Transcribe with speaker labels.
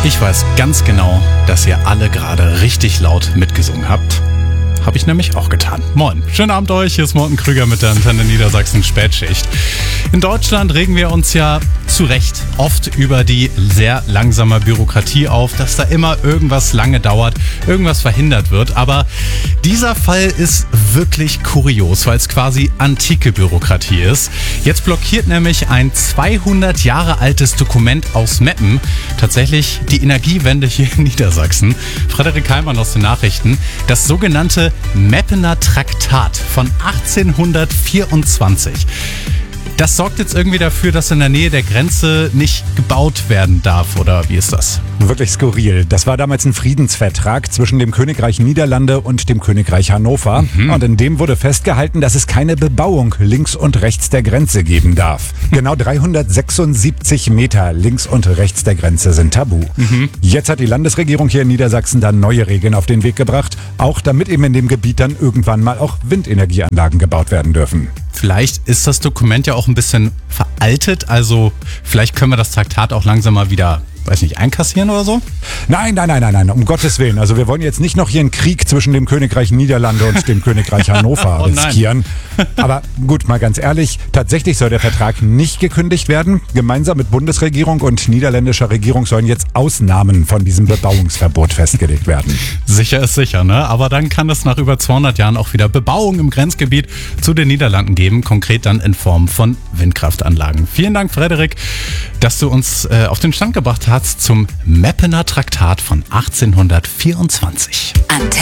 Speaker 1: Ich weiß ganz genau, dass ihr alle gerade richtig laut mitgesungen habt. Habe ich nämlich auch getan. Moin, schönen Abend euch, hier ist Morten Krüger mit der Antenne Niedersachsen Spätschicht. In Deutschland regen wir uns ja zu Recht oft über die sehr langsame Bürokratie auf, dass da immer irgendwas lange dauert, irgendwas verhindert wird. Aber dieser Fall ist wirklich kurios, weil es quasi antike Bürokratie ist. Jetzt blockiert nämlich ein 200 Jahre altes Dokument aus Meppen tatsächlich die Energiewende hier in Niedersachsen. Frederik Heimann aus den Nachrichten. Das sogenannte Meppener Traktat von 1824. Das sorgt jetzt irgendwie dafür, dass in der Nähe der Grenze nicht gebaut werden darf, oder wie ist das?
Speaker 2: Wirklich skurril. Das war damals ein Friedensvertrag zwischen dem Königreich Niederlande und dem Königreich Hannover. Und in dem wurde festgehalten, dass es keine Bebauung links und rechts der Grenze geben darf. Genau 376 Meter links und rechts der Grenze sind tabu. Jetzt hat die Landesregierung hier in Niedersachsen dann neue Regeln auf den Weg gebracht, auch damit eben in dem Gebiet dann irgendwann mal auch Windenergieanlagen gebaut werden dürfen.
Speaker 1: Vielleicht ist das Dokument ja auch ein bisschen veraltet, also vielleicht können wir das Traktat auch langsam mal wieder, weiß nicht, einkassieren oder so?
Speaker 2: Nein, um Gottes Willen. Also wir wollen jetzt nicht noch hier einen Krieg zwischen dem Königreich Niederlande und dem Königreich Hannover riskieren. Aber gut, mal ganz ehrlich, tatsächlich soll der Vertrag nicht gekündigt werden. Gemeinsam mit Bundesregierung und niederländischer Regierung sollen jetzt Ausnahmen von diesem Bebauungsverbot festgelegt werden.
Speaker 1: Sicher ist sicher, ne? Aber dann kann es nach über 200 Jahren auch wieder Bebauung im Grenzgebiet zu den Niederlanden geben, konkret dann in Form von Windkraftanlagen. Vielen Dank, Frederik, dass du uns auf den Stand gebracht hast zum Meppener Traktat von 1824.